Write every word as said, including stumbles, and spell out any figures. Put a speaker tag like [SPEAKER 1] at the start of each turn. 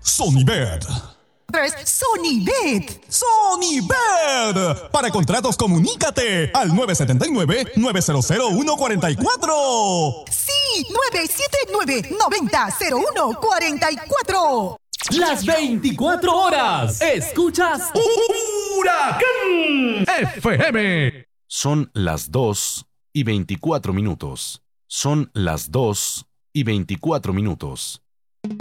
[SPEAKER 1] Sonibet.
[SPEAKER 2] tres Sonibet.
[SPEAKER 1] Sonibet. Para contratos, comunícate al nueve siete nueve, nueve cero cero, uno cuatro cuatro.
[SPEAKER 2] Sí, nueve siete nueve, nueve cero cero uno cuatro cuatro.
[SPEAKER 3] Las veinticuatro horas. Escuchas Huracán F M.
[SPEAKER 4] Son las dos y veinticuatro minutos. Son las dos y veinticuatro minutos.